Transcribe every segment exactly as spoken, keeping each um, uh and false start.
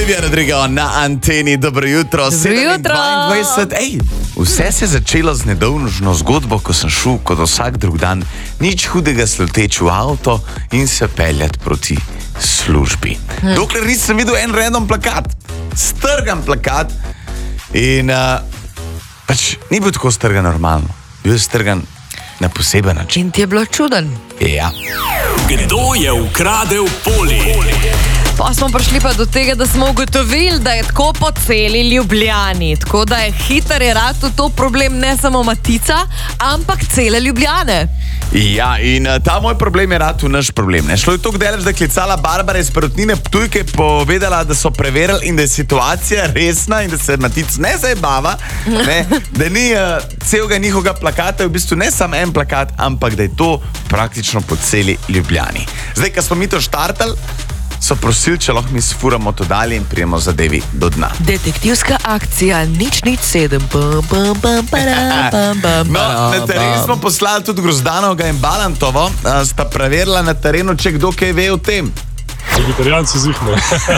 Olivia Rodrigo na anteni, dobro jutro. Dobro jutro. sedemindvajset, ej, vse se je začelo z nedolžno zgodbo, ko sem šel kot vsak drug dan, nič hudega sleteč v avto in se peljati proti službi. Hm. Dokler nisem videl en random plakat, strgan plakat in uh, pač ni bil tako strgan normalno, bil je strgan na poseben način. In ti je bilo čuden. Ja. Kdo je ukradel Poli? Pa smo prišli pa do tega, da smo ugotovili, da je tako po celi Ljubljani. Tako da je hiter je rad to problem ne samo Matica, ampak cele Ljubljane. Ja, in uh, ta moj problem je rad v naš problem. Ne? Šlo je to, da je klicala Barbara iz Perutnine Ptujke, povedala, da so preverili in da je situacija resna in da se Matic ne zabava, ne? Da ni uh, celega njihovega plakata, v bistvu ne samo en plakat, ampak da je to praktično po celi Ljubljani. Zdaj, ko smo mi to štartali, so prosili, če lahko mi sfuramo to dalje in prijemo zadevi do dna. Detektivska akcija nič nič sedem. Bam, bam, bam, para, bam, bam, no, na teren smo poslali tudi Grozdanovega in Balantovo. A, sta preverila na terenu, če kdo kaj ve o tem. Vegetarijanci zihne.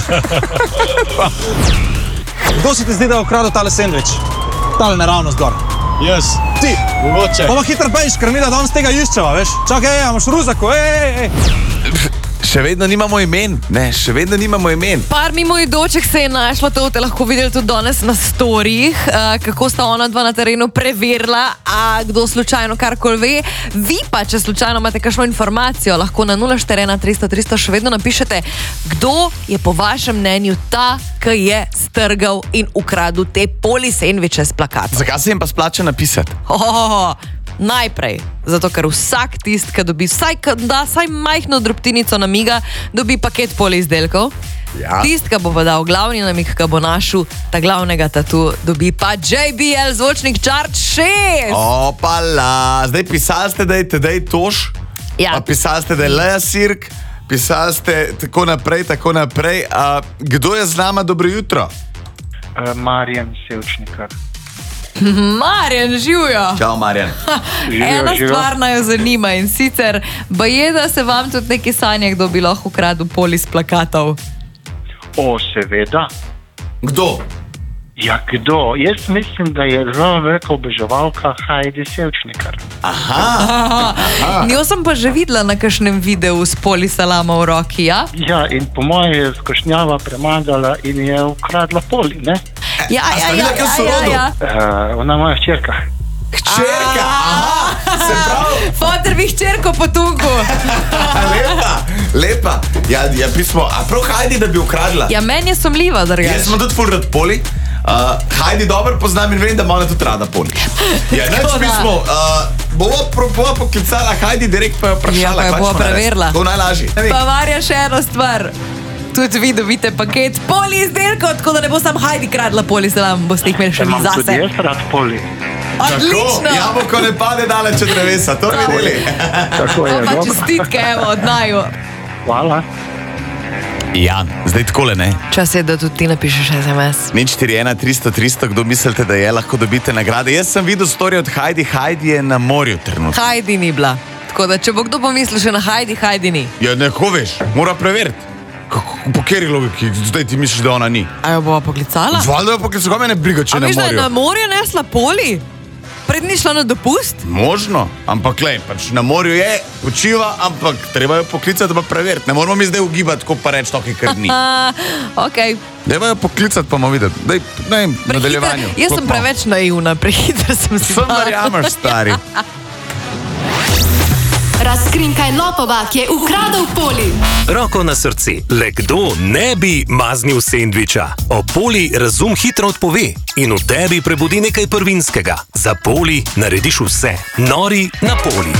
Kdo si ti zdi, da je ukradel tale sendvič? Tale naravnost gor. Jaz. Ti. Mogoče. Pa hitro pejš, ker mi da danes tega iščeva, veš? Čakaj, ej, imaš ruzako, ej, ej, ej. Še vedno nimamo imen, ne, še vedno nimamo imen. Par mimoidočih se je našlo, to te lahko videli tudi danes na storijih, uh, kako sta ona dva na terenu preverila, a kdo slučajno karkoli ve. Vi pa, če slučajno imate kakšno informacijo, lahko na nula štiri ena tristo tristo še vedno napišete, kdo je po vašem mnenju ta, ki je strgal in ukradel te Poli sendviče s plakatom. Zakaj se jim pa splača napisati? Oh, najprej, zato ker vsak tist, ki dobi vsaj, da, vsaj majhno drobtinico namiga, dobi paket Poli izdelkov. Ja. Tist, ki bo dal glavni namig, ki bo našel ta glavnega tatu, dobi pa J B L zvočnik Charge šest. Opala, zdaj pisali ste, da je tedej Toš, ja. Pa pisali ste, da je Leja Sirk, pisali ste tako naprej, tako naprej. A, kdo je z nama? Dobro jutro. Uh, Marjan Sevčnikar. Marjan, živijo. Čau, Marjan. Ena stvar naj jo zanima in sicer, baje, da se vam tudi neki sanje, kdo bi lahko ukradel Poli s plakatov. O, seveda. Kdo? Ja, kdo? Jaz mislim, da je zelo velika oboževalka Heidi Sevčnikar. Aha. Aha. Njo sem pa že videla na kakšnem videu s Poli salama v roki, ja? Ja, in po moje je skošnjava premagala in je ukradla Poli, ne? Ja, ja, ja, ja, ja, ja. Uh, ona moja hčerka. Hčerka? Aha, se pravi. Foter bi hčerko potugu. Lepa, lepa. Ja, ja, pismo, a prav Heidi, da bi ukradla? Ja, meni je sumljiva, drugače. Jaz smo tudi ful rad Poli. Uh, Heidi dobro poznam in vem, da ona tudi rada Poli. Ja, neč pismo, uh, bova, bova poklicala Heidi direkt pa jo vprašala. Ja, pa jo bova preverila. To najlažje. Pa Marja, še eno stvar. Tudi vi dobite paket Poli izdelkov, tako da ne bo sam Heidi kradla Poli salam, boste jih imeli še vi zase. Imam tudi jaz rad Poli. Odlično. Tako, jabolko ne pade daleč od drevesa, to videli. Tako je, dobro. Čestitke, evo, od naju. Hvala. Ja, zdaj takole, ne? Čas je, da tudi ti napišeš S M S. nič štiri ena tristo tristo, kdo mislite, da je, lahko dobite nagrade. Jaz sem videl story od Heidi, Heidi je na morju trenutno. Heidi ni bila. Tako da, če bo kdo pomislil še na Heidi, Heidi ni. Ja, ne, ko veš, mora preveriti. Po kjeri logiki, zdaj ti misliš, da ona ni? A jo bova poklicala? Zvalda jo poklicala, kaj me ne briga, če a na morju. A viš, da je na morju nesla Poli? Pred ni šla na dopust? Možno, ampak lej, pač na morju je, počiva, ampak treba jo poklicati pa preveriti. Ne moramo mi zdaj ugibati, ko pa reči toki, ker ni. Okej. Dajmo jo poklicati, pa bomo videti. Daj, ne vem, v nadaljevanju. Jaz sem preveč naivna, prehiter sem si. Sem verjameš, stari. Razkrinkaj lopova, ki je ukradel Poli. Roko na srce, le kdo ne bi maznil sendviča? O Poli razum hitro odpove in v tebi prebudi nekaj prvinskega. Za Poli narediš vse. Nori na Poli.